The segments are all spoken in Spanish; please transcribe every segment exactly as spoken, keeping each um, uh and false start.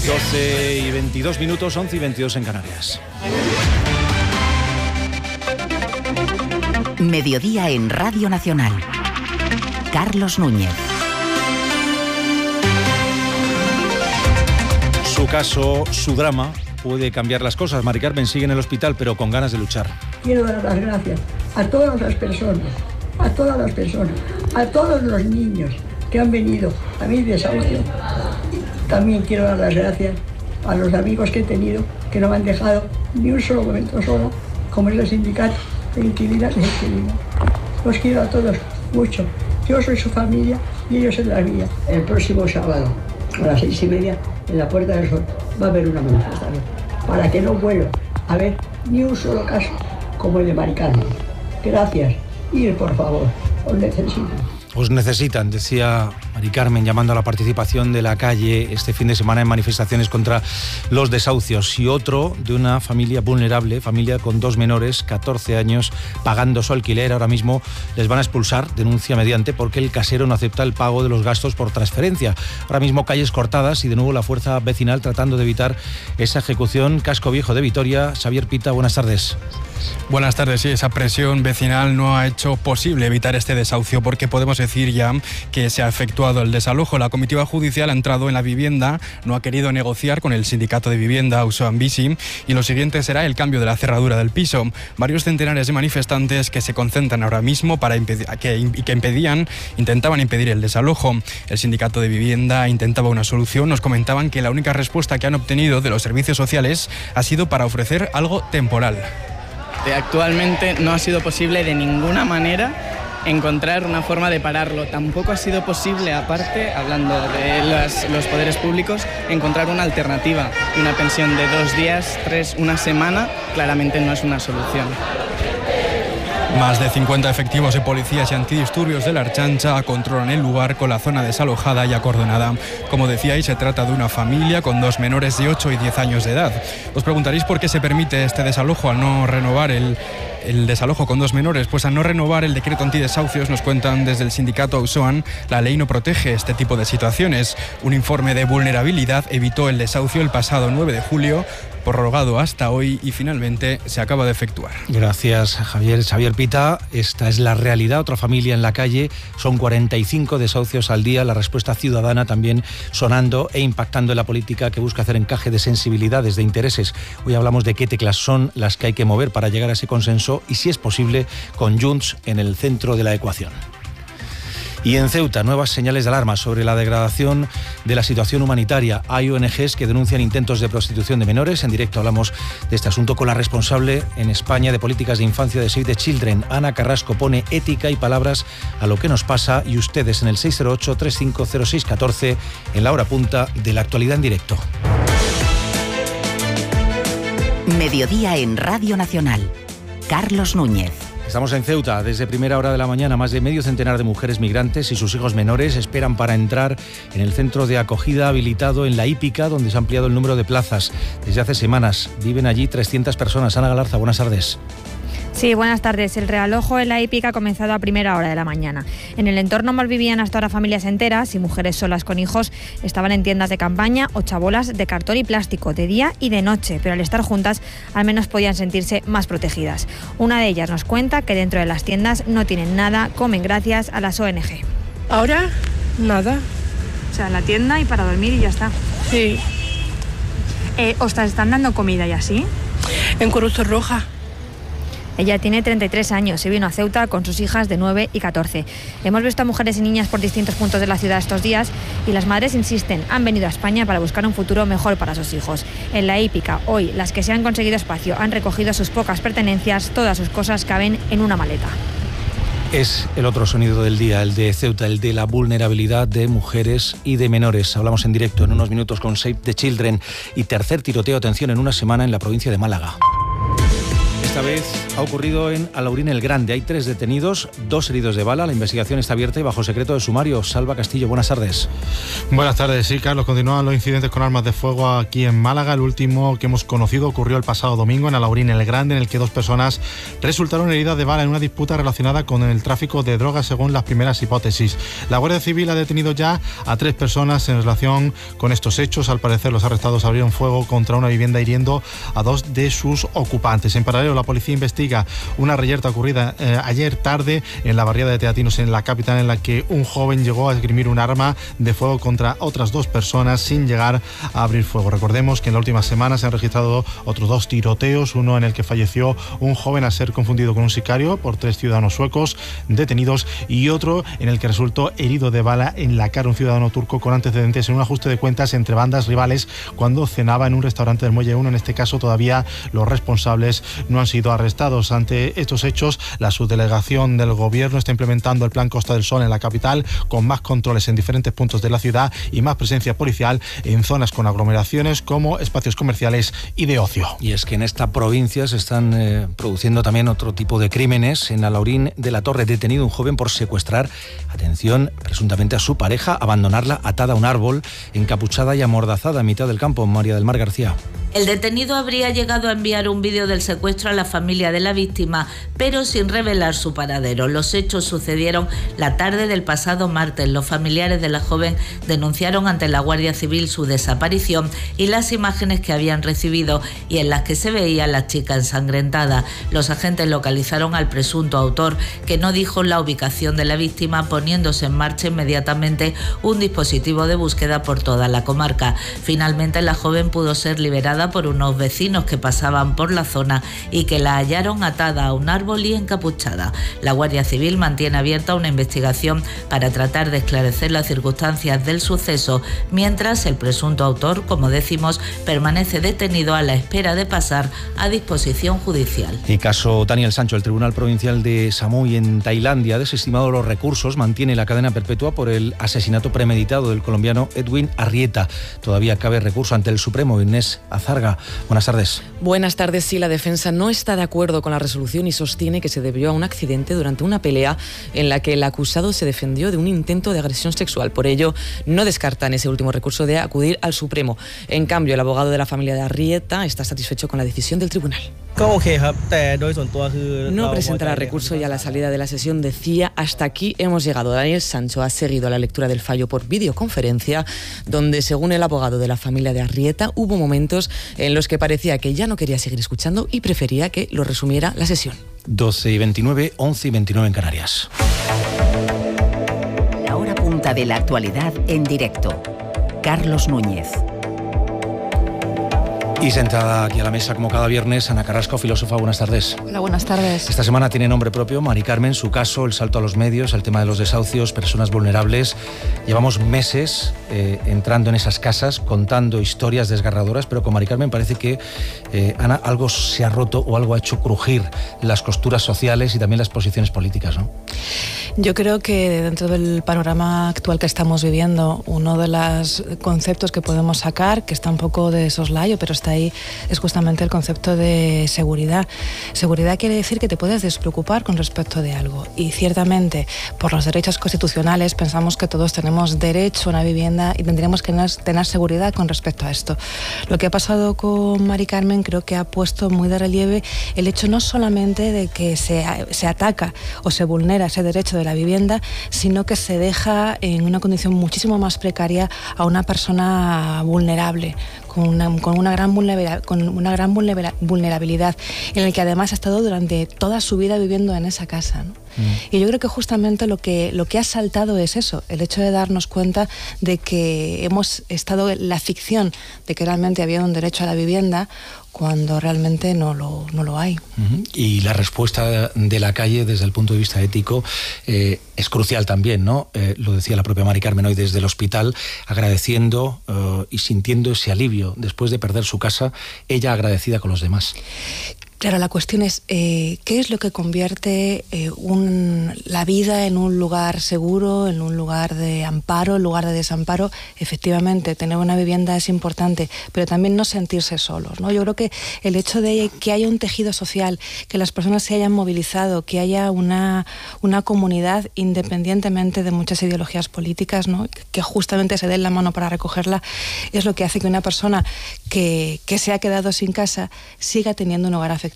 doce y veintidós minutos, once y veintidós en Canarias. Mediodía en Radio Nacional. Carlos Núñez. Su caso, su drama, puede cambiar las cosas. Mari Carmen sigue en el hospital, pero con ganas de luchar. Quiero dar las gracias a todas las personas, a todas las personas, a todos los niños que han venido a mi desahucio. También quiero dar las gracias a los amigos que he tenido que no me han dejado ni un solo momento solo, como es el sindicato de inquilinas y inquilinos. Los quiero a todos mucho. Yo soy su familia y ellos son la mía. El próximo sábado, a las seis y media, en la Puerta del Sol, va a haber una manifestación para que no vuelva a haber ni un solo caso como el de Mari Carmen. Gracias. Ir, por favor. Os necesito. Os necesitan, decía Mari Carmen, llamando a la participación de la calle este fin de semana en manifestaciones contra los desahucios. Y otro de una familia vulnerable, familia con dos menores, catorce años, pagando su alquiler. Ahora mismo les van a expulsar, denuncia mediante, porque el casero no acepta el pago de los gastos por transferencia. Ahora mismo calles cortadas y de nuevo la fuerza vecinal tratando de evitar esa ejecución. Casco Viejo de Vitoria. Xavier Pita, buenas tardes. Buenas tardes. Sí, esa presión vecinal no ha hecho posible evitar este desahucio, porque podemos decir ya que se ha efectuado el desalojo. La comitiva judicial ha entrado en la vivienda, no ha querido negociar con el sindicato de vivienda Auzoan Bizi, y lo siguiente será el cambio de la cerradura del piso. Varios centenares de manifestantes que se concentran ahora mismo para impedir, que, y que impedían, intentaban impedir el desalojo. El sindicato de vivienda intentaba una solución. Nos comentaban que la única respuesta que han obtenido de los servicios sociales ha sido para ofrecer algo temporal. Actualmente no ha sido posible de ninguna manera encontrar una forma de pararlo. Tampoco ha sido posible, aparte, hablando de las, los poderes públicos, encontrar una alternativa. Una pensión de dos días, tres, una semana, claramente no es una solución. Más de cincuenta efectivos de policías y antidisturbios de la Ertzaintza controlan el lugar con la zona desalojada y acordonada. Como decíais, se trata de una familia con dos menores de ocho y diez años de edad. Os preguntaréis por qué se permite este desalojo al no renovar el... El desalojo con dos menores, pues al no renovar el decreto antidesahucios, nos cuentan desde el sindicato Auzoan, la ley no protege este tipo de situaciones. Un informe de vulnerabilidad evitó el desahucio el pasado nueve de julio, prorrogado hasta hoy, y finalmente se acaba de efectuar. Gracias, Javier. Xavier Pita, esta es la realidad. Otra familia en la calle, son cuarenta y cinco desahucios al día. La respuesta ciudadana también sonando e impactando en la política, que busca hacer encaje de sensibilidades, de intereses. Hoy hablamos de qué teclas son las que hay que mover para llegar a ese consenso y, si es posible, con Junts en el centro de la ecuación. Y en Ceuta, nuevas señales de alarma sobre la degradación de la situación humanitaria. Hay O N Ges que denuncian intentos de prostitución de menores. En directo hablamos de este asunto con la responsable en España de políticas de infancia de Save the Children. Ana Carrasco pone ética y palabras a lo que nos pasa, y ustedes en el seis cero ocho, tres cinco cero seis uno cuatro en la hora punta de la actualidad en directo. Mediodía en Radio Nacional. Carlos Núñez. Estamos en Ceuta. Desde primera hora de la mañana, más de medio centenar de mujeres migrantes y sus hijos menores esperan para entrar en el centro de acogida habilitado en La Hípica, donde se ha ampliado el número de plazas. Desde hace semanas viven allí trescientas personas. Ana Galarza, buenas tardes. Sí, buenas tardes. El realojo en La Hípica ha comenzado a primera hora de la mañana. En el entorno malvivían hasta ahora familias enteras y mujeres solas con hijos. Estaban en tiendas de campaña o chabolas de cartón y plástico, de día y de noche, pero al estar juntas al menos podían sentirse más protegidas. Una de ellas nos cuenta que dentro de las tiendas no tienen nada, comen gracias a las O N Ge. Ahora, nada. O sea, en la tienda y para dormir y ya está. Sí. Eh, ¿Os están dando comida y así? En Cruz Roja. Ella tiene treinta y tres años y vino a Ceuta con sus hijas de nueve y catorce. Hemos visto a mujeres y niñas por distintos puntos de la ciudad estos días y las madres insisten, han venido a España para buscar un futuro mejor para sus hijos. En La Hípica, hoy, las que se han conseguido espacio han recogido sus pocas pertenencias, todas sus cosas caben en una maleta. Es el otro sonido del día, el de Ceuta, el de la vulnerabilidad de mujeres y de menores. Hablamos en directo en unos minutos con Save the Children. Y tercer tiroteo, atención, en una semana en la provincia de Málaga. Esta vez ha ocurrido en Alaurín el Grande. Hay tres detenidos, dos heridos de bala. La investigación está abierta y bajo secreto de sumario. Salva Castillo, buenas tardes. Buenas tardes, sí, Carlos. Continúan los incidentes con armas de fuego aquí en Málaga. El último que hemos conocido ocurrió el pasado domingo en Alaurín el Grande, en el que dos personas resultaron heridas de bala en una disputa relacionada con el tráfico de drogas, según las primeras hipótesis. La Guardia Civil ha detenido ya a tres personas en relación con estos hechos. Al parecer, los arrestados abrieron fuego contra una vivienda hiriendo a dos de sus ocupantes. En paralelo, la policía investiga una reyerta ocurrida eh, ayer tarde en la barriada de Teatinos, en la capital, en la que un joven llegó a esgrimir un arma de fuego contra otras dos personas sin llegar a abrir fuego. Recordemos que en la última semana se han registrado otros dos tiroteos, uno en el que falleció un joven al ser confundido con un sicario por tres ciudadanos suecos detenidos, y otro en el que resultó herido de bala en la cara un ciudadano turco con antecedentes en un ajuste de cuentas entre bandas rivales cuando cenaba en un restaurante del Muelle uno. En este caso, todavía los responsables no han sido arrestados. Ante estos hechos, la subdelegación del Gobierno está implementando el Plan Costa del Sol en la capital, con más controles en diferentes puntos de la ciudad y más presencia policial en zonas con aglomeraciones como espacios comerciales y de ocio. Y es que en esta provincia se están eh, produciendo también otro tipo de crímenes. En Alaurín de la Torre, detenido un joven por secuestrar, atención, presuntamente a su pareja, abandonarla atada a un árbol, encapuchada y amordazada en mitad del campo. María del Mar García. El detenido habría llegado a enviar un vídeo del secuestro a la familia de la víctima, pero sin revelar su paradero. Los hechos sucedieron la tarde del pasado martes. Los familiares de la joven denunciaron ante la Guardia Civil su desaparición y las imágenes que habían recibido y en las que se veía a la chica ensangrentada. Los agentes localizaron al presunto autor, que no dijo la ubicación de la víctima, poniéndose en marcha inmediatamente un dispositivo de búsqueda por toda la comarca. Finalmente, la joven pudo ser liberada por unos vecinos que pasaban por la zona y que la hallaron atada a un árbol y encapuchada. La Guardia Civil mantiene abierta una investigación para tratar de esclarecer las circunstancias del suceso, mientras el presunto autor, como decimos, permanece detenido a la espera de pasar a disposición judicial. Y caso Daniel Sancho, el Tribunal Provincial de Samui en Tailandia ha desestimado los recursos, mantiene la cadena perpetua por el asesinato premeditado del colombiano Edwin Arrieta. Todavía cabe recurso ante el Supremo. Inés Azarga, buenas tardes. Buenas tardes. Sí, la defensa no está de acuerdo con la resolución y sostiene que se debió a un accidente durante una pelea en la que el acusado se defendió de un intento de agresión sexual. Por ello, no descartan ese último recurso de acudir al Supremo. En cambio, el abogado de la familia de Arrieta está satisfecho con la decisión del tribunal. No presentará recurso y a la salida de la sesión decía: hasta aquí hemos llegado. Daniel Sancho ha seguido la lectura del fallo por videoconferencia, donde, según el abogado de la familia de Arrieta, hubo momentos en los que parecía que ya no quería seguir escuchando y prefería que lo resumiera la sesión. doce y veintinueve, once y veintinueve en Canarias. La hora punta de la actualidad en directo. Carlos Núñez. Y sentada aquí a la mesa, como cada viernes, Ana Carrasco, filósofa, buenas tardes. Hola, buenas tardes. Esta semana tiene nombre propio, Mari Carmen, su caso, el salto a los medios, el tema de los desahucios, personas vulnerables. Llevamos meses eh, entrando en esas casas, contando historias desgarradoras, pero con Mari Carmen parece que, eh, Ana, algo se ha roto o algo ha hecho crujir las costuras sociales y también las posiciones políticas, ¿no? Yo creo que dentro del panorama actual que estamos viviendo, uno de los conceptos que podemos sacar, que está un poco de soslayo, pero está ahí, es justamente el concepto de seguridad. Seguridad quiere decir que te puedes despreocupar con respecto de algo. Y ciertamente, por los derechos constitucionales, pensamos que todos tenemos derecho a una vivienda y tendríamos que tener seguridad con respecto a esto. Lo que ha pasado con Mari Carmen creo que ha puesto muy de relieve el hecho no solamente de que se, se ataca o se vulnera ese derecho de la vivienda, sino que se deja en una condición muchísimo más precaria a una persona vulnerable, con una, con una gran vulnerabilidad, con una gran vulnerabilidad, en el que además ha estado durante toda su vida viviendo en esa casa, ¿no? Mm. Y yo creo que justamente lo que, lo que ha saltado es eso, el hecho de darnos cuenta de que hemos estado en la ficción de que realmente había un derecho a la vivienda cuando realmente no lo, no lo hay. Uh-huh. Y la respuesta de la calle desde el punto de vista ético eh, es crucial también, ¿no? Eh, lo decía la propia Mari Carmen hoy desde el hospital, agradeciendo uh, y sintiendo ese alivio después de perder su casa, ella agradecida con los demás. Claro, la cuestión es eh, ¿qué es lo que convierte eh, un, la vida en un lugar seguro, en un lugar de amparo, en lugar de desamparo? Efectivamente, tener una vivienda es importante, pero también no sentirse solos, ¿no? Yo creo que el hecho de que haya un tejido social, que las personas se hayan movilizado, que haya una, una comunidad independientemente de muchas ideologías políticas, ¿no? Que justamente se den la mano para recogerla, es lo que hace que una persona que, que se ha quedado sin casa siga teniendo un hogar afectivo.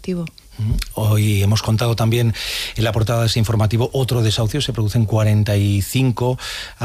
Hoy hemos contado también en la portada de ese informativo otro desahucio. Se producen cuarenta y cinco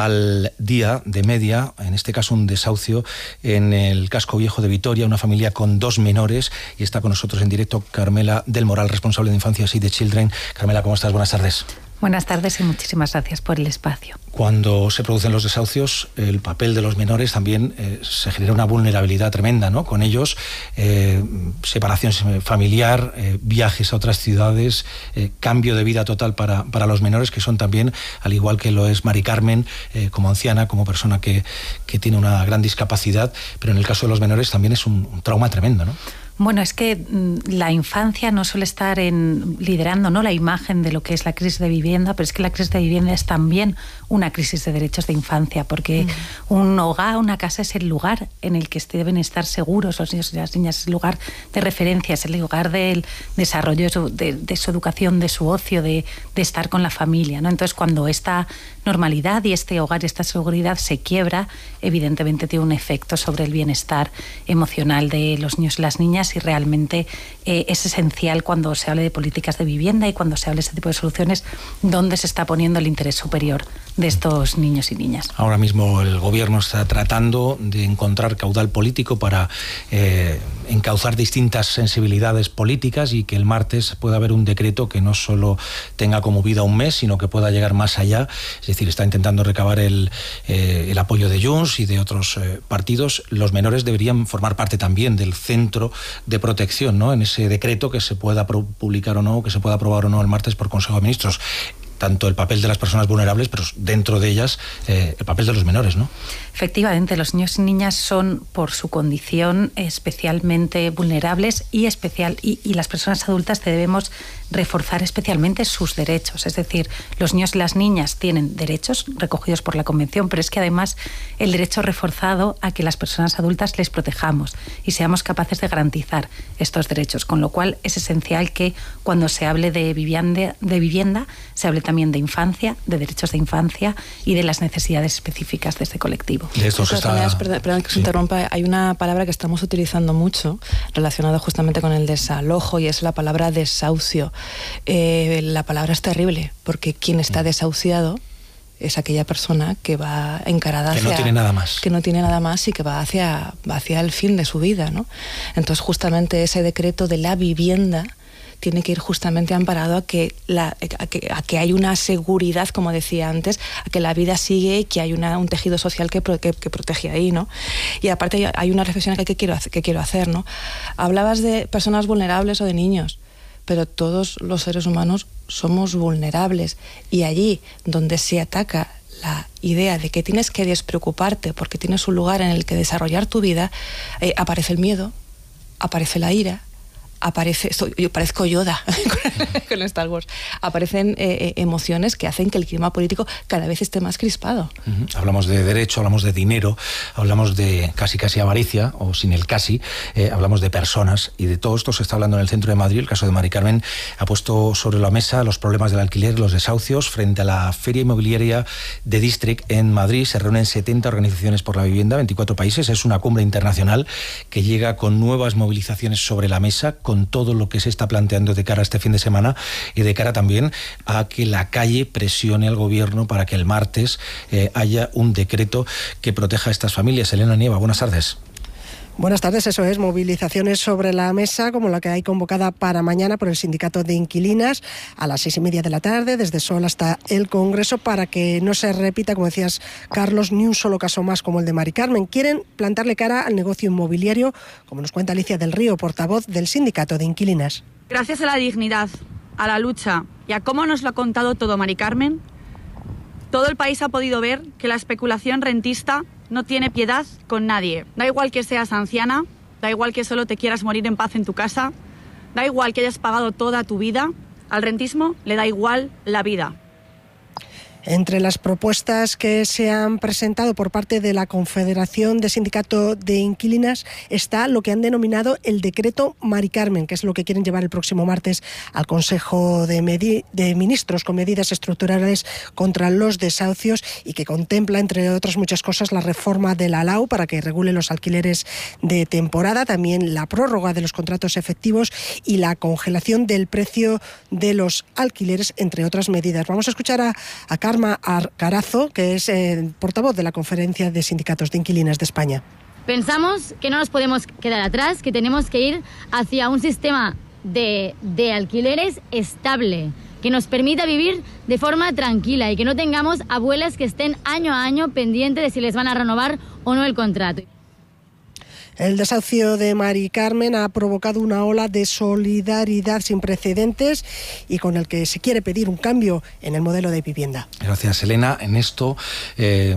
al día de media, en este caso un desahucio en el casco viejo de Vitoria, una familia con dos menores, y está con nosotros en directo Carmela del Moral, responsable de Infancia Save the Children. Carmela, ¿cómo estás? Buenas tardes. Buenas tardes y muchísimas gracias por el espacio. Cuando se producen los desahucios, el papel de los menores también eh, se genera una vulnerabilidad tremenda, ¿no? Con ellos, eh, separación familiar, eh, viajes a otras ciudades, eh, cambio de vida total para, para los menores, que son también, al igual que lo es Mari Carmen, eh, como anciana, como persona que, que tiene una gran discapacidad, pero en el caso de los menores también es un, un trauma tremendo, ¿no? Bueno, es que la infancia no suele estar en, liderando, ¿no?, la imagen de lo que es la crisis de vivienda, pero es que la crisis de vivienda es también una crisis de derechos de infancia, porque mm. un hogar, una casa es el lugar en el que deben estar seguros los niños y las niñas, es el lugar de referencia, es el lugar del desarrollo de su, de, de su educación, de su ocio, de, de estar con la familia, ¿no? Entonces, cuando esta normalidad y este hogar y esta seguridad se quiebra, evidentemente tiene un efecto sobre el bienestar emocional de los niños y las niñas, y realmente eh, es esencial cuando se hable de políticas de vivienda y cuando se hable de este tipo de soluciones, dónde se está poniendo el interés superior de estos niños y niñas. Ahora mismo el gobierno está tratando de encontrar caudal político para eh, encauzar distintas sensibilidades políticas y que el martes pueda haber un decreto que no solo tenga como vida un mes, sino que pueda llegar más allá. Es decir, está intentando recabar el, eh, el apoyo de Junts y de otros eh, partidos. Los menores deberían formar parte también del centro de protección, ¿no?, en ese decreto que se pueda publicar o no, que se pueda aprobar o no el martes por Consejo de Ministros. Tanto el papel de las personas vulnerables, pero dentro de ellas eh, el papel de los menores, ¿no? Efectivamente, los niños y niñas son, por su condición, especialmente vulnerables y, especial, y, y las personas adultas debemos reforzar especialmente sus derechos. Es decir, los niños y las niñas tienen derechos recogidos por la Convención, pero es que además el derecho reforzado a que las personas adultas les protejamos y seamos capaces de garantizar estos derechos, con lo cual es esencial que cuando se hable de vivienda, de vivienda se hable también de infancia, de derechos de infancia y de las necesidades específicas de este colectivo. De esto se está... Perdón, perdón que se sí. interrumpa, hay una palabra que estamos utilizando mucho relacionada justamente con el desalojo y es la palabra desahucio. Eh, la palabra es terrible porque quien está desahuciado es aquella persona que va encarada hacia... Que no tiene nada más. Que no tiene nada más y que va hacia, hacia el fin de su vida, ¿no? Entonces justamente ese decreto de la vivienda tiene que ir justamente amparado a que, la, a que, a que hay una seguridad, como decía antes, a que la vida sigue y que hay una, un tejido social que, que, que protege ahí, ¿no? Y aparte hay una reflexión que, que, quiero, que quiero hacer, ¿no? Hablabas de personas vulnerables o de niños, pero todos los seres humanos somos vulnerables, y allí donde se ataca la idea de que tienes que despreocuparte porque tienes un lugar en el que desarrollar tu vida, eh, aparece el miedo, aparece la ira, aparece, soy, yo parezco Yoda con Star Wars, aparecen eh, emociones que hacen que el clima político cada vez esté más crispado. Uh-huh. Hablamos de derecho, hablamos de dinero, hablamos de casi casi avaricia, o sin el casi, eh, hablamos de personas, y de todo esto se está hablando en el centro de Madrid. El caso de Mari Carmen ha puesto sobre la mesa los problemas del alquiler, los desahucios. Frente a la Feria Inmobiliaria de District en Madrid se reúnen setenta organizaciones por la vivienda, veinticuatro países. Es una cumbre internacional que llega con nuevas movilizaciones sobre la mesa, con todo lo que se está planteando de cara a este fin de semana y de cara también a que la calle presione al gobierno para que el martes eh, haya un decreto que proteja a estas familias. Elena Nieva, buenas tardes. Buenas tardes, eso es, movilizaciones sobre la mesa como la que hay convocada para mañana por el Sindicato de Inquilinas a las seis y media de la tarde, desde Sol hasta el Congreso, para que no se repita, como decías, Carlos, ni un solo caso más como el de Mari Carmen. Quieren plantarle cara al negocio inmobiliario, como nos cuenta Alicia del Río, portavoz del Sindicato de Inquilinas. Gracias a la dignidad, a la lucha y a cómo nos lo ha contado todo Mari Carmen, todo el país ha podido ver que la especulación rentista no tiene piedad con nadie. Da igual que seas anciana, da igual que solo te quieras morir en paz en tu casa, Da igual que hayas pagado toda tu vida, al rentismo le da igual la vida. Entre las propuestas que se han presentado por parte de la Confederación de Sindicato de Inquilinas está lo que han denominado el decreto Mari Carmen, que es lo que quieren llevar el próximo martes al Consejo de, Medi- de Ministros con medidas estructurales contra los desahucios y que contempla, entre otras muchas cosas, la reforma de la L A U para que regule los alquileres de temporada, también la prórroga de los contratos efectivos y la congelación del precio de los alquileres, entre otras medidas. Vamos a escuchar a, a Karma Carazo, que es eh, portavoz de la Conferencia de Sindicatos de Inquilinas de España. Pensamos que no nos podemos quedar atrás, que tenemos que ir hacia un sistema de, de alquileres estable, que nos permita vivir de forma tranquila y que no tengamos abuelas que estén año a año pendientes de si les van a renovar o no el contrato. El desahucio de Mari Carmen ha provocado una ola de solidaridad sin precedentes y con el que se quiere pedir un cambio en el modelo de vivienda. Gracias, Elena. En esto, eh,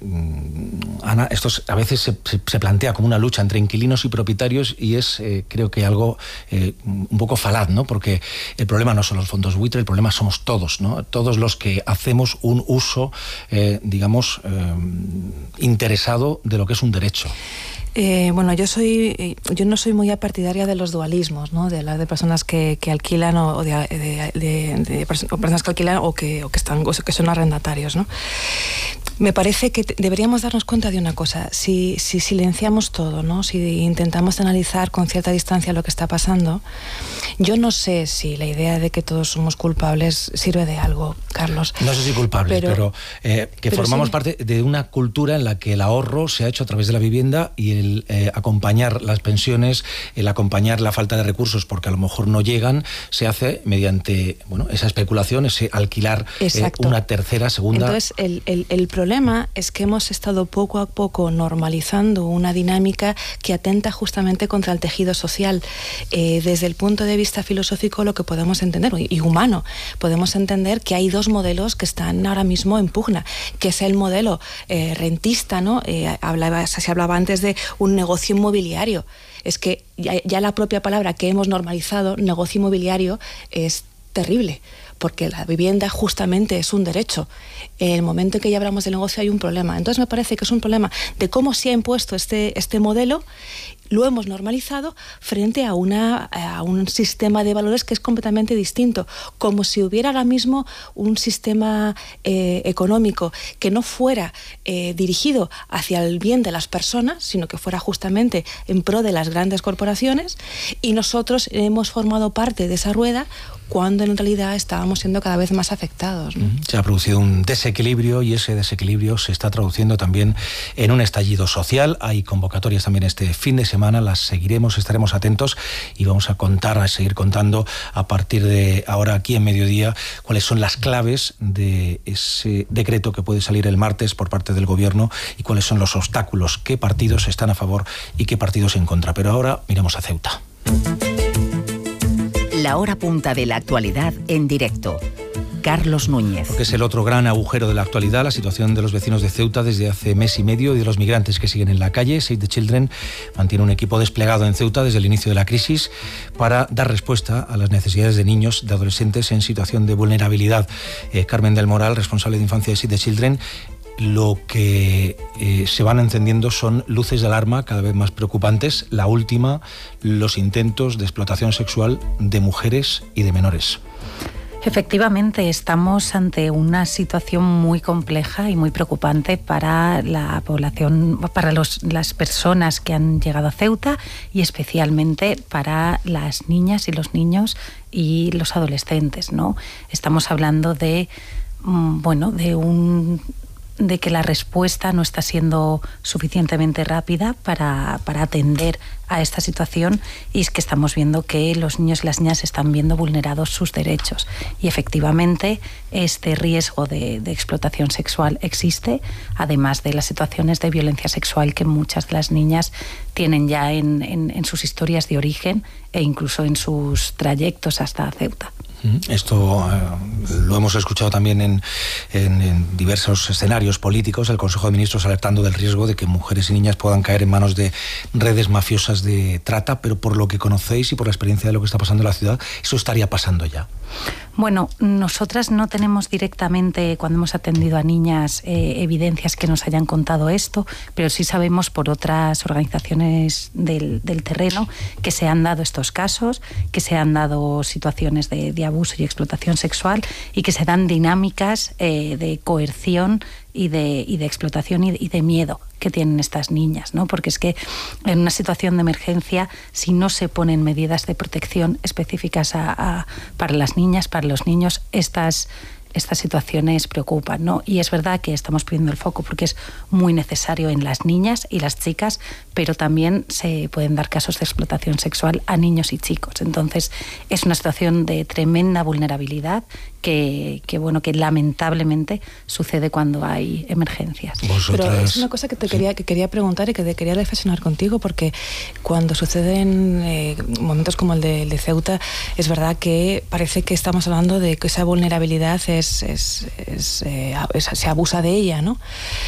Ana, esto a veces se, se, se plantea como una lucha entre inquilinos y propietarios y es, eh, creo que algo eh, un poco falaz, ¿no? Porque el problema no son los fondos buitre, el problema somos todos, ¿no? Todos los que hacemos un uso, eh, digamos, eh, interesado de lo que es un derecho. Eh, bueno, yo soy, yo no soy muy partidaria de los dualismos, ¿no? De las de personas que, que alquilan o de, de, de, de personas que alquilan o que, o que están, o que son arrendatarios, ¿no? Me parece que deberíamos darnos cuenta de una cosa. Si, si silenciamos todo, ¿no? Si intentamos analizar con cierta distancia lo que está pasando, yo no sé si la idea de que todos somos culpables sirve de algo, Carlos. No sé si culpables, pero, pero eh, que pero formamos sí. parte de una cultura en la que el ahorro se ha hecho a través de la vivienda y el Eh, acompañar las pensiones, el acompañar la falta de recursos porque a lo mejor no llegan, se hace mediante, bueno, esa especulación, ese alquilar eh, una tercera, segunda. Entonces, el, el, el problema es que hemos estado poco a poco normalizando una dinámica que atenta justamente contra el tejido social. Eh, desde el punto de vista filosófico, lo que podemos entender, y humano, podemos entender que hay dos modelos que están ahora mismo en pugna, que es el modelo eh, rentista, ¿no? Eh, hablaba, se hablaba antes de un negocio inmobiliario. Es que ya, ya la propia palabra que hemos normalizado, negocio inmobiliario, es terrible, porque la vivienda justamente es un derecho. En el momento en que ya hablamos del negocio hay un problema. Entonces me parece que es un problema de cómo se ha impuesto este, este modelo, lo hemos normalizado frente a, una, a un sistema de valores que es completamente distinto, como si hubiera ahora mismo un sistema eh, económico que no fuera eh, dirigido hacia el bien de las personas, sino que fuera justamente en pro de las grandes corporaciones, y nosotros hemos formado parte de esa rueda cuando en realidad estábamos siendo cada vez más afectados, ¿no? Se ha producido un desequilibrio y ese desequilibrio se está traduciendo también en un estallido social. Hay convocatorias también este fin de semana, las seguiremos, estaremos atentos y vamos a contar, a seguir contando a partir de ahora aquí en Mediodía cuáles son las claves de ese decreto que puede salir el martes por parte del Gobierno y cuáles son los obstáculos, qué partidos están a favor y qué partidos en contra. Pero ahora miramos a Ceuta. La hora punta de la actualidad en directo. Carlos Núñez. Porque es el otro gran agujero de la actualidad, la situación de los vecinos de Ceuta desde hace mes y medio y de los migrantes que siguen en la calle. Save the Children mantiene un equipo desplegado en Ceuta desde el inicio de la crisis para dar respuesta a las necesidades de niños, de adolescentes en situación de vulnerabilidad. Eh, Carmen del Moral, responsable de infancia de Save the Children, lo que eh, se van encendiendo son luces de alarma cada vez más preocupantes. La última, los intentos de explotación sexual de mujeres y de menores. Efectivamente, estamos ante una situación muy compleja y muy preocupante para la población, para los, las personas que han llegado a Ceuta y especialmente para las niñas y los niños y los adolescentes, ¿no? Estamos hablando de, bueno, de un... de que la respuesta no está siendo suficientemente rápida para, para atender a esta situación, y es que estamos viendo que los niños y las niñas están viendo vulnerados sus derechos y efectivamente este riesgo de, de explotación sexual existe, además de las situaciones de violencia sexual que muchas de las niñas tienen ya en, en, en sus historias de origen e incluso en sus trayectos hasta Ceuta. Esto eh, lo hemos escuchado también en, en, en diversos escenarios políticos, el Consejo de Ministros alertando del riesgo de que mujeres y niñas puedan caer en manos de redes mafiosas de trata, pero por lo que conocéis y por la experiencia de lo que está pasando en la ciudad, eso estaría pasando ya. Bueno, nosotras no tenemos directamente, cuando hemos atendido a niñas, eh, evidencias que nos hayan contado esto, pero sí sabemos por otras organizaciones del, del terreno que se han dado estos casos, que se han dado situaciones de, de abuso y explotación sexual y que se dan dinámicas eh, de coerción y de, y de explotación y de, y de miedo que tienen estas niñas, ¿no? Porque es que en una situación de emergencia, si no se ponen medidas de protección específicas a, a, para las niñas, para los niños, estas, estas situaciones preocupan, ¿no? Y es verdad que estamos poniendo el foco porque es muy necesario en las niñas y las chicas, pero también se pueden dar casos de explotación sexual a niños y chicos. Entonces, es una situación de tremenda vulnerabilidad que, que bueno, que lamentablemente sucede cuando hay emergencias. Pero es una cosa que te quería, que quería preguntar y que te quería reflexionar contigo, porque cuando suceden eh, momentos como el de, el de Ceuta, es verdad que parece que estamos hablando de que esa vulnerabilidad es, es, es, eh, es se abusa de ella, ¿no?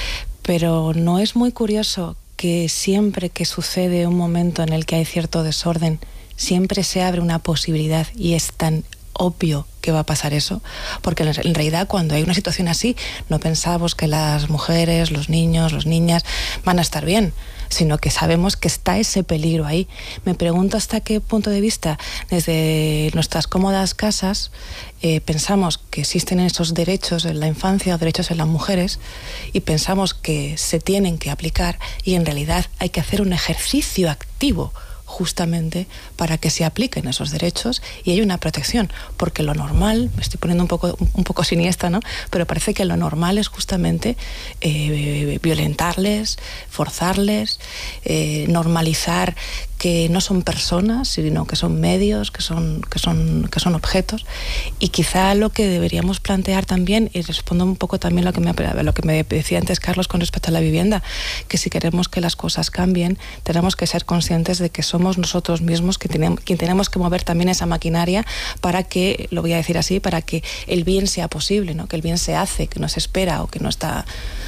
Pero no es muy curioso que siempre que sucede un momento en el que hay cierto desorden, siempre se abre una posibilidad y es tan obvio que va a pasar eso, porque en realidad cuando hay una situación así no pensamos que las mujeres, los niños, las niñas van a estar bien, sino que sabemos que está ese peligro ahí. Me pregunto hasta qué punto de vista desde nuestras cómodas casas eh, pensamos que existen esos derechos en la infancia o derechos en las mujeres y pensamos que se tienen que aplicar y en realidad hay que hacer un ejercicio activo justamente para que se apliquen esos derechos y hay una protección, porque lo normal, me estoy poniendo un poco, un poco siniestra, ¿no? Pero parece que lo normal es justamente eh, violentarles, forzarles, eh, normalizar que no son personas, sino que son medios, que son, que son, que son objetos. Y quizá lo que deberíamos plantear también, y respondo un poco también a lo que me, lo que me decía antes Carlos con respecto a la vivienda, que si queremos que las cosas cambien, tenemos que ser conscientes de que somos nosotros mismos que tenemos, quien tenemos que mover también esa maquinaria para que, lo voy a decir así, para que el bien sea posible, ¿no? Que el bien se hace, que no se espera o que no está...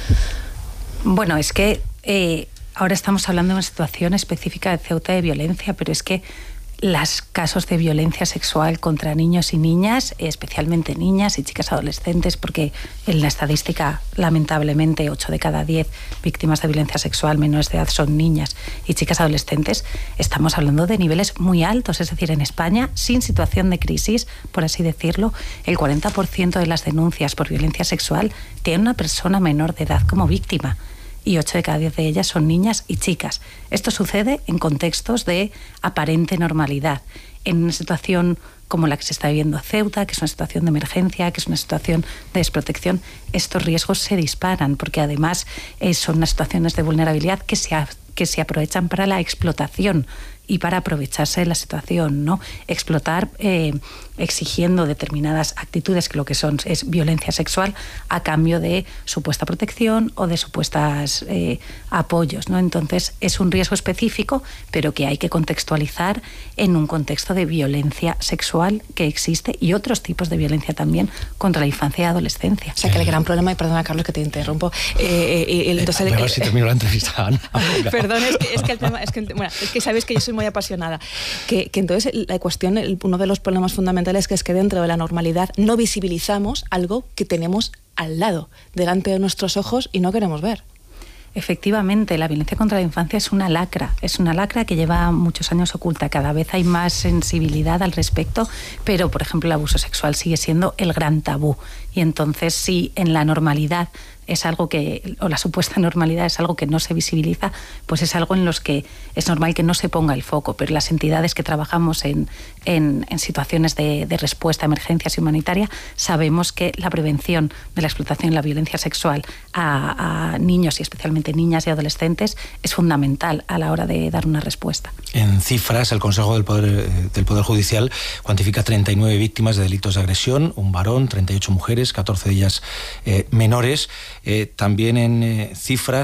Bueno, es que... Eh... Ahora estamos hablando de una situación específica de Ceuta de violencia, pero es que los casos de violencia sexual contra niños y niñas, especialmente niñas y chicas adolescentes, porque en la estadística, lamentablemente, ocho de cada diez víctimas de violencia sexual menores de edad son niñas y chicas adolescentes, estamos hablando de niveles muy altos. Es decir, en España, sin situación de crisis, por así decirlo, el cuarenta por ciento de las denuncias por violencia sexual tiene una persona menor de edad como víctima. Y ocho de cada diez de ellas son niñas y chicas. Esto sucede en contextos de aparente normalidad. En una situación como la que se está viviendo en Ceuta, que es una situación de emergencia, que es una situación de desprotección, estos riesgos se disparan, porque además eh, son unas situaciones de vulnerabilidad que se, ha, que se aprovechan para la explotación y para aprovecharse de la situación, ¿no? Explotar eh, exigiendo determinadas actitudes que lo que son es violencia sexual a cambio de supuesta protección o de supuestas eh, apoyos, ¿no? Entonces es un riesgo específico, pero que hay que contextualizar en un contexto de violencia sexual que existe y otros tipos de violencia también contra la infancia y adolescencia. O sea que el gran problema, y perdona Carlos que te interrumpo, eh, eh, el, entonces, eh, a ver si termino la entrevista, Ana. Perdón, es que, es que el tema, es que, bueno, es que sabéis que yo soy muy apasionada, que, que entonces la cuestión, el, uno de los problemas fundamentales que es que dentro de la normalidad no visibilizamos algo que tenemos al lado, delante de nuestros ojos y no queremos ver. Efectivamente, la violencia contra la infancia es una lacra, es una lacra que lleva muchos años oculta, cada vez hay más sensibilidad al respecto, pero por ejemplo el abuso sexual sigue siendo el gran tabú y entonces si en la normalidad es algo que, o la supuesta normalidad es algo que no se visibiliza, pues es algo en los que es normal que no se ponga el foco, pero las entidades que trabajamos en, en, en situaciones de, de respuesta a emergencias humanitarias sabemos que la prevención de la explotación y la violencia sexual a, a niños y especialmente niñas y adolescentes es fundamental a la hora de dar una respuesta. En cifras, el Consejo del Poder, del Poder Judicial cuantifica treinta y nueve víctimas de delitos de agresión, un varón, treinta y ocho mujeres, catorce de ellas eh, menores. Eh, también en eh, cifras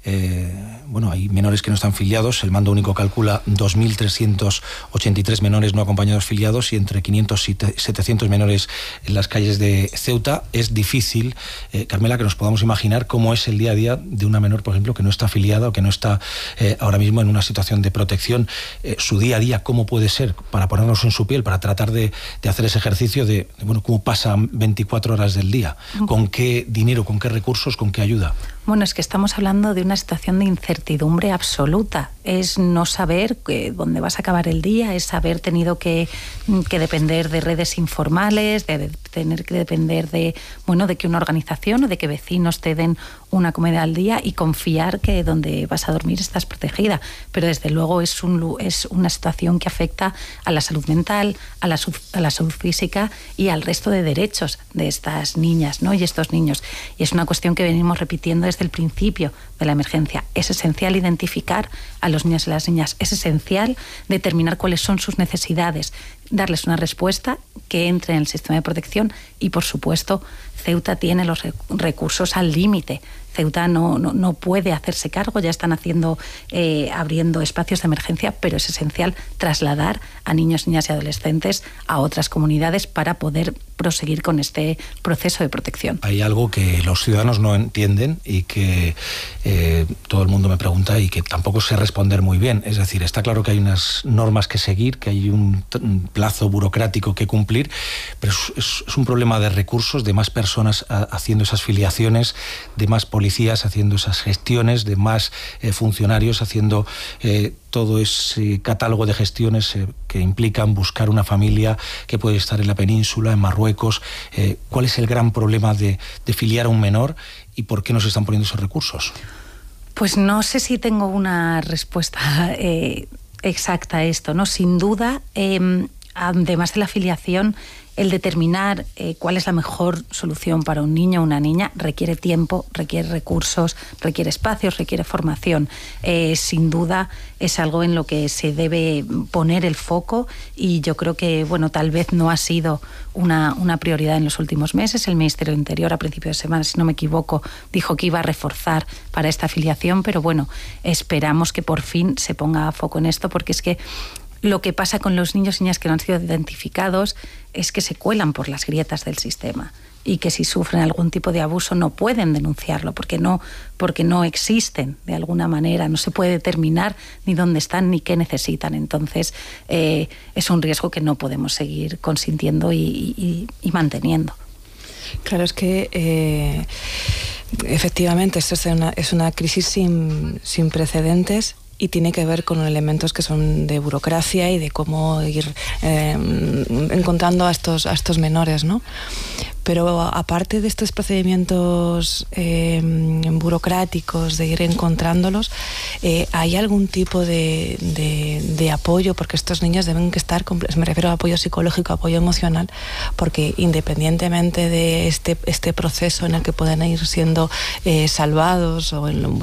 Eh, bueno, hay menores que no están filiados. El Mando Único calcula dos mil trescientos ochenta y tres menores no acompañados filiados y entre quinientos y setecientos menores en las calles de Ceuta. Es difícil, eh, Carmela, que nos podamos imaginar cómo es el día a día de una menor, por ejemplo, que no está afiliada o que no está eh, ahora mismo en una situación de protección. Eh, su día a día, cómo puede ser, para ponernos en su piel, para tratar de, de hacer ese ejercicio de, de, bueno, cómo pasan veinticuatro horas del día, con qué dinero, con qué recursos, con qué ayuda. Bueno, es que estamos hablando de una situación de incertidumbre absoluta. Es no saber que, dónde vas a acabar el día, es haber tenido que, que depender de redes informales, de, de tener que depender de, bueno, de que una organización o de que vecinos te den una comida al día y confiar que donde vas a dormir estás protegida. Pero desde luego es, un, es una situación que afecta a la salud mental, a la, a la salud física y al resto de derechos de estas niñas, ¿no? Y estos niños. Y es una cuestión que venimos repitiendo desde el principio de la emergencia. Es esencial identificar a los niños y las niñas. Es esencial determinar cuáles son sus necesidades, darles una respuesta que entre en el sistema de protección y, por supuesto, Ceuta tiene los recursos al límite. Ceuta no, no, no puede hacerse cargo, ya están haciendo, eh, abriendo espacios de emergencia, pero es esencial trasladar a niños, niñas y adolescentes a otras comunidades para poder proseguir con este proceso de protección. Hay algo que los ciudadanos no entienden y que eh, todo el mundo me pregunta y que tampoco sé responder muy bien. Es decir, está claro que hay unas normas que seguir, que hay un, un plazo burocrático que cumplir, pero es, es, es un problema de recursos, de más personas a, haciendo esas filiaciones, de más policías haciendo esas gestiones, de más eh, funcionarios haciendo eh, todo ese catálogo de gestiones eh, que implican buscar una familia que puede estar en la península, en Marruecos. Eh, ¿Cuál es el gran problema de, de filiar a un menor y por qué no se están poniendo esos recursos? Pues no sé si tengo una respuesta eh, exacta a esto, ¿no? Sin duda, eh, además de la filiación, el determinar eh, cuál es la mejor solución para un niño o una niña requiere tiempo, requiere recursos, requiere espacios, requiere formación. Eh, sin duda es algo en lo que se debe poner el foco y yo creo que, bueno, tal vez no ha sido una, una prioridad en los últimos meses. El Ministerio del Interior a principios de semana, si no me equivoco, dijo que iba a reforzar para esta afiliación, pero bueno, esperamos que por fin se ponga foco en esto porque es que lo que pasa con los niños y niñas que no han sido identificados es que se cuelan por las grietas del sistema y que si sufren algún tipo de abuso no pueden denunciarlo porque no, porque no existen de alguna manera, no se puede determinar ni dónde están ni qué necesitan. Entonces eh, es un riesgo que no podemos seguir consintiendo y, y, y manteniendo. Claro, es que eh, efectivamente esto es una, es una crisis sin, sin precedentes y tiene que ver con elementos que son de burocracia y de cómo ir eh, encontrando a estos, a estos menores, ¿no? Pero aparte de estos procedimientos eh, burocráticos de ir encontrándolos, eh, ¿hay algún tipo de, de, de apoyo? Porque estos niños deben que estar, me refiero a apoyo psicológico, apoyo emocional, porque independientemente de este, este proceso en el que puedan ir siendo eh, salvados o en,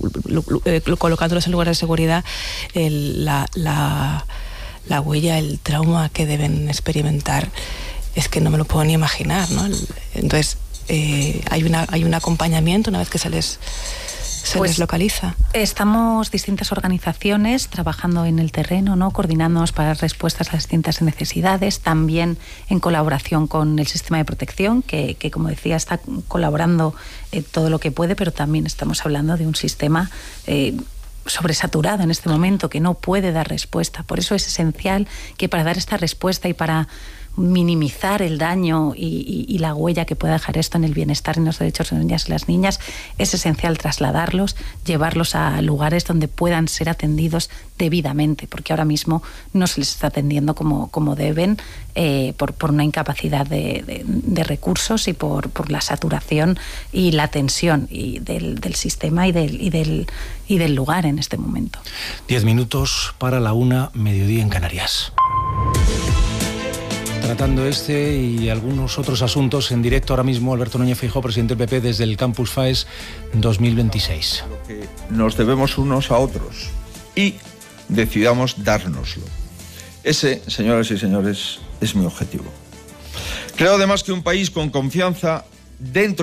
eh, colocándolos en lugares de seguridad, el, la, la, la huella, el trauma que deben experimentar, es que no me lo puedo ni imaginar, ¿no? Entonces, eh, hay, una, hay un acompañamiento una vez que se les, se pues les localiza. Estamos distintas organizaciones trabajando en el terreno, ¿no? Coordinándonos para respuestas a las distintas necesidades, también en colaboración con el sistema de protección, que, que como decía, está colaborando eh, todo lo que puede, pero también estamos hablando de un sistema eh, sobresaturado en este momento, que no puede dar respuesta. Por eso es esencial que para dar esta respuesta y para minimizar el daño y, y, y la huella que pueda dejar esto en el bienestar y en los derechos de las niñas y las niñas, es esencial trasladarlos, llevarlos a lugares donde puedan ser atendidos debidamente, porque ahora mismo no se les está atendiendo como, como deben eh, por, por una incapacidad de, de, de recursos y por, por la saturación y la tensión y del, del sistema y del, y, del, y del lugar en este momento. Diez minutos para la una, mediodía en Canarias. Tratando este y algunos otros asuntos en directo ahora mismo, Alberto Núñez Feijóo, presidente del P P, desde el Campus FAES dos mil veintiséis. Nos debemos unos a otros y decidamos dárnoslo. Ese, señoras y señores, es mi objetivo. Creo además que un país con confianza dentro